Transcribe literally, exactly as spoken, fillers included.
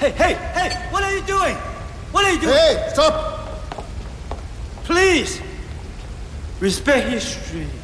Hey, hey, hey! What are you doing? What are you doing? Hey, stop! Please, respect history.